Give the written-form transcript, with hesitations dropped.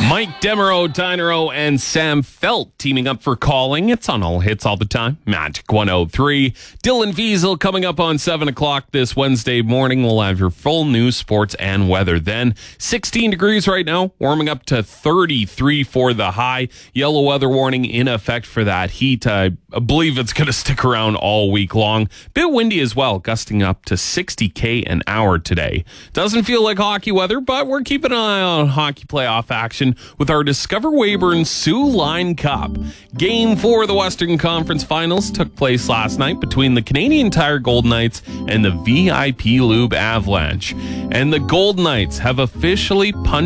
Mike Demereau, Dinero, and Sam Felt teaming up for Calling. It's on All Hits all the time. Magic 103. Dylan Wiesel coming up on 7 o'clock this Wednesday morning. We'll have your full news, sports, and weather then. 16 degrees right now, warming up to 33 for the high. Yellow weather warning in effect for that heat. I believe it's going to stick around all week long. Bit windy as well, gusting up to 60 an hour today. Doesn't feel like hockey weather, but we're keeping an eye on hockey playoff action with our Discover Weyburn Soo Line Cup. Game 4 of the Western Conference Finals took place last night between the Canadian Tire Golden Knights and the VIP Lube Avalanche. And the Golden Knights have officially punched